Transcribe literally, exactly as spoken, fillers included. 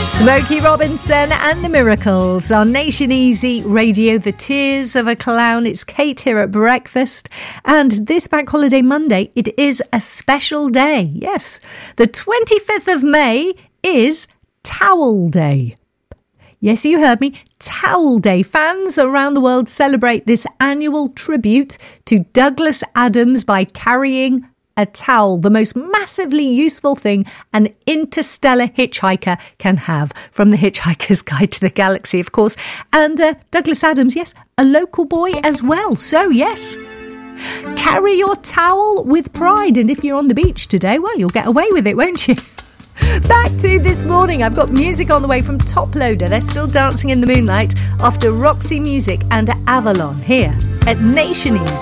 Smokey Robinson and the Miracles on Nation Easy Radio, the tears of a clown. It's Kate here at breakfast, and this Bank Holiday Monday, it is a special day. Yes, the twenty-fifth of May is Towel Day. Yes, you heard me, Towel Day. Fans around the world celebrate this annual tribute to Douglas Adams by carrying a towel, the most massively useful thing an interstellar hitchhiker can have, from The Hitchhiker's Guide to the Galaxy, of course. And uh, Douglas Adams, yes, a local boy as well. So, yes, carry your towel with pride. And if you're on the beach today, well, you'll get away with it, won't you? Back to this morning. I've got music on the way from Top Loader. They're still dancing in the moonlight after Roxy Music and Avalon here at Nation Easy.